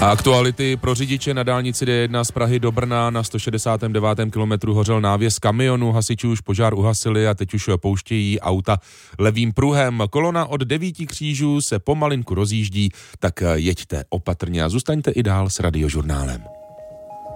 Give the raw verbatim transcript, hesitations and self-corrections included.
A aktuality pro řidiče na dálnici D jedna z Prahy do Brna. Na sto šedesátém devátém kilometru hořel návěs kamionu, hasiči už požár uhasili a teď už pouštějí auta levým pruhem. Kolona od devíti křížů se pomalinku rozjíždí, tak jeďte opatrně a zůstaňte i dál s Radiožurnálem.